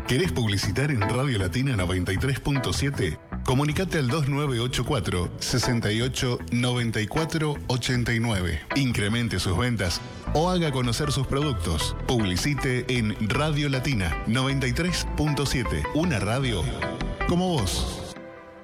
¿Querés publicitar en Radio Latina 93.7? Comunicate al 2984 68 94 89. Incremente sus ventas o haga conocer sus productos. Publicite en Radio Latina 93.7, una radio como vos.